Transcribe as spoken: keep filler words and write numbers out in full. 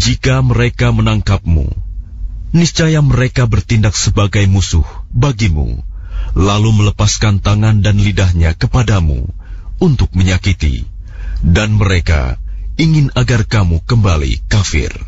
jika mereka menangkapmu, niscaya mereka bertindak sebagai musuh bagimu, lalu melepaskan tangan dan lidahnya kepadamu untuk menyakiti, dan mereka ingin agar kamu kembali kafir.